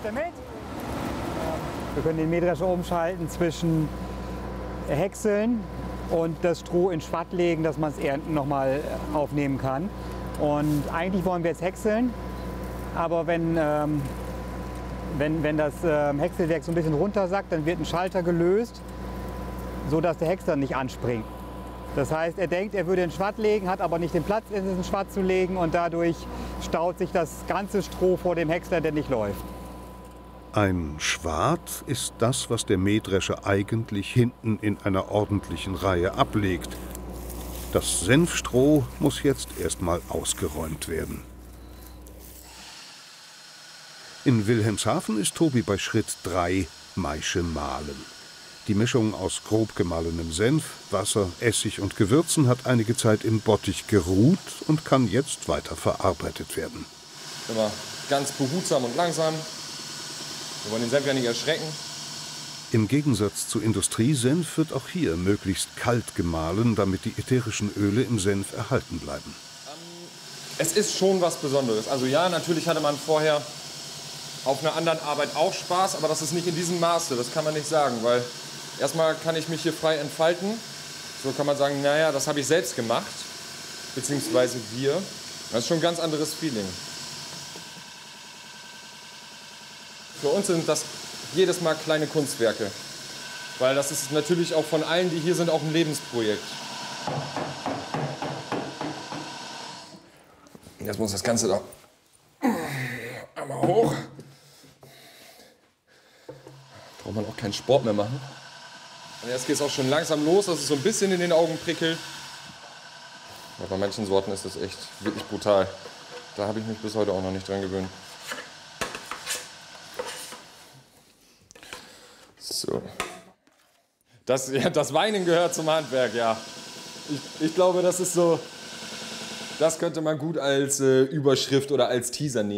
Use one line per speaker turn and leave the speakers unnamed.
ihr mit? Wir können den Mähdrescher umschalten zwischen Häckseln und das Stroh in Schwatt legen, dass man es ernten nochmal aufnehmen kann. Und eigentlich wollen wir jetzt häckseln, aber wenn das Häckselwerk so ein bisschen runtersackt, dann wird ein Schalter gelöst, sodass der Häcksler nicht anspringt. Das heißt, er denkt, er würde in Schwatt legen, hat aber nicht den Platz, in den Schwatt zu legen, und dadurch staut sich das ganze Stroh vor dem Häcksler, der nicht läuft.
Ein Schwat ist das, was der Mähdrescher eigentlich hinten in einer ordentlichen Reihe ablegt. Das Senfstroh muss jetzt erstmal ausgeräumt werden. In Wilhelmshaven ist Tobi bei Schritt 3, Maische mahlen. Die Mischung aus grob gemahlenem Senf, Wasser, Essig und Gewürzen hat einige Zeit im Bottich geruht und kann jetzt weiter verarbeitet werden.
Immer ganz behutsam und langsam. Wir wollen den Senf ja nicht erschrecken.
Im Gegensatz zu Industriesenf wird auch hier möglichst kalt gemahlen, damit die ätherischen Öle im Senf erhalten bleiben.
Es ist schon was Besonderes. Also ja, natürlich hatte man vorher auf einer anderen Arbeit auch Spaß, aber das ist nicht in diesem Maße, das kann man nicht sagen, weil erstmal kann ich mich hier frei entfalten. So kann man sagen, naja, das habe ich selbst gemacht, beziehungsweise wir. Das ist schon ein ganz anderes Feeling. Für uns sind das jedes Mal kleine Kunstwerke, weil das ist natürlich auch von allen, die hier sind, auch ein Lebensprojekt. Jetzt muss das Ganze da einmal hoch. Braucht man auch keinen Sport mehr machen. Und jetzt geht es auch schon langsam los, dass es so ein bisschen in den Augen prickelt. Ja, bei manchen Sorten ist das echt wirklich brutal. Da habe ich mich bis heute auch noch nicht dran gewöhnt. So. Das Weinen gehört zum Handwerk, ja. Ich glaube, das ist so, das könnte man gut als Überschrift oder als Teaser nehmen.